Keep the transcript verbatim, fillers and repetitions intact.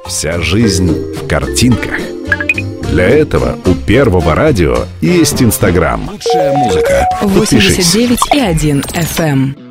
Вся жизнь в картинках. Для этого у Первого радио есть Инстаграм. Лучшая музыка. восемьдесят девять и один эф эм.